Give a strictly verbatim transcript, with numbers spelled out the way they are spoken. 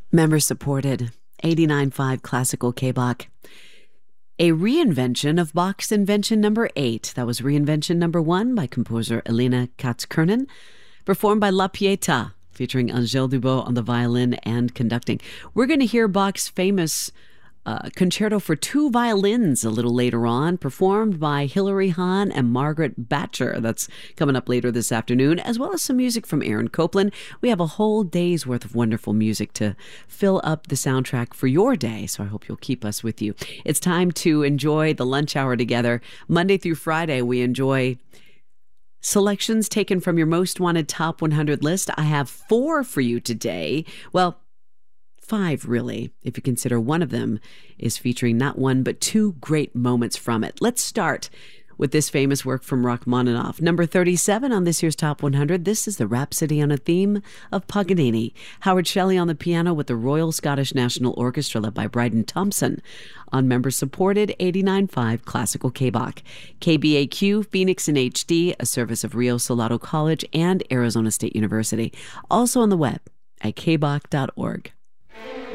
Member supported, eighty-nine point five Classical K-Bach. A reinvention of Bach's invention number eight. That was reinvention number one by composer Elena Katz-Kernan, performed by La Pietà, featuring Angèle Dubot on the violin and conducting. We're going to hear Bach's famous uh, concerto for two violins a little later on, performed by Hilary Hahn and Margaret Batcher. That's coming up later this afternoon, as well as some music from Aaron Copland. We have a whole day's worth of wonderful music to fill up the soundtrack for your day, so I hope you'll keep us with you. It's time to enjoy the lunch hour together. Monday through Friday, we enjoy selections taken from your most wanted top one hundred list. I have four for you today. Well, five, really, if you consider one of them is featuring not one, but two great moments from it. Let's start with this famous work from Rachmaninoff. Number thirty-seven on this year's Top one hundred, this is the Rhapsody on a Theme of Paganini. Howard Shelley on the piano with the Royal Scottish National Orchestra led by Bryden Thompson. On member-supported eighty-nine point five Classical K-Bach. K B A Q, Phoenix in H D, a service of Rio Salado College and Arizona State University. Also on the web at k bach dot org.